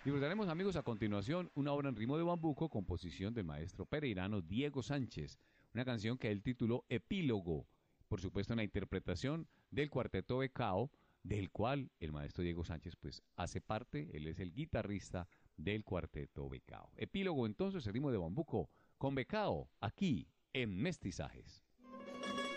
Disfrutaremos, amigos, a continuación una obra en ritmo de bambuco, composición del maestro pereirano Diego Sánchez, una canción que él tituló Epílogo, por supuesto una interpretación del Cuarteto Becao, del cual el maestro Diego Sánchez pues hace parte, él es el guitarrista del Cuarteto Becao. Epílogo entonces, el ritmo de bambuco con Becao, aquí en Mestizajes.